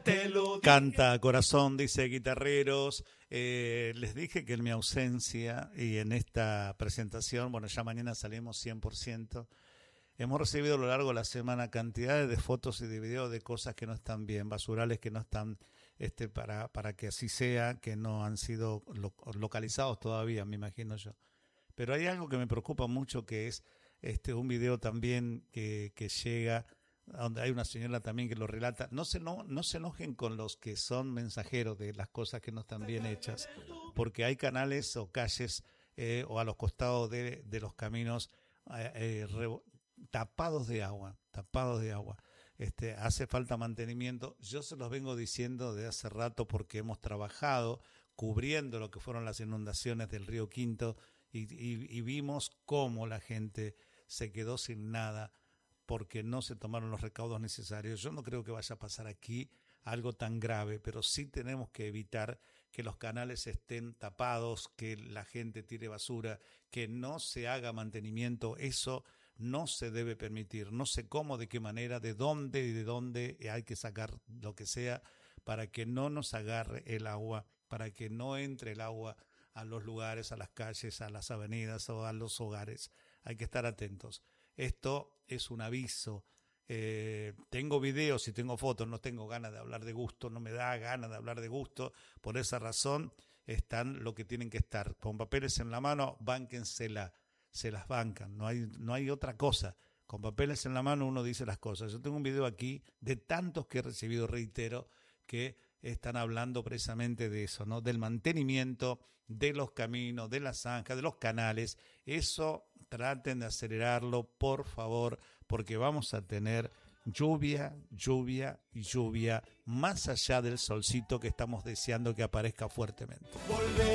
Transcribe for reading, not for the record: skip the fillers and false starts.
Canta corazón, dice Guitarreros. Les dije que en mi ausencia y en esta presentación, bueno, ya mañana salimos 100%. Hemos recibido a lo largo de la semana cantidades de fotos y de videos de cosas que no están bien, basurales que no están para que así sea, que no han sido localizados todavía, me imagino yo. Pero hay algo que me preocupa mucho, que es un video también que llega, donde hay una señora también que lo relata. No se enojen con los que son mensajeros de las cosas que no están bien hechas, porque hay canales o calles o a los costados de los caminos tapados de agua. Hace falta mantenimiento. Yo se los vengo diciendo de hace rato porque hemos trabajado cubriendo lo que fueron las inundaciones del río Quinto y vimos cómo la gente se quedó sin nada porque no se tomaron los recaudos necesarios. Yo no creo que vaya a pasar aquí algo tan grave, pero sí tenemos que evitar que los canales estén tapados, que la gente tire basura, que no se haga mantenimiento. Eso no se debe permitir. No sé cómo, de qué manera, de dónde hay que sacar lo que sea para que no nos agarre el agua, para que no entre el agua a los lugares, a las calles, a las avenidas o a los hogares. Hay que estar atentos. Esto es un aviso. Tengo videos y tengo fotos, no tengo ganas de hablar de gusto, no me da ganas de hablar de gusto. Por esa razón están lo que tienen que estar. Con papeles en la mano, bánquensela. Se las bancan, no hay otra cosa. Con papeles en la mano uno dice las cosas. Yo tengo un video aquí de tantos que he recibido, reitero, que están hablando precisamente de eso, ¿no? Del mantenimiento de los caminos, de las zanjas, de los canales. Eso traten de acelerarlo, por favor, porque vamos a tener lluvia, más allá del solcito que estamos deseando que aparezca fuertemente.